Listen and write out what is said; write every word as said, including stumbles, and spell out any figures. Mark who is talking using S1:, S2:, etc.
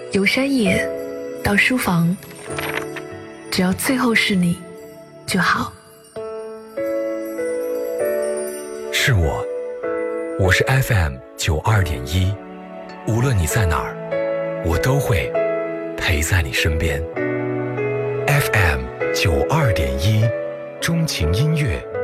S1: 由山野到书房，只要最后是你就好。
S2: 是我，我是 F M 九二点一，无论你在哪儿，我都会陪在你身边。F M 九二点一，钟情音乐。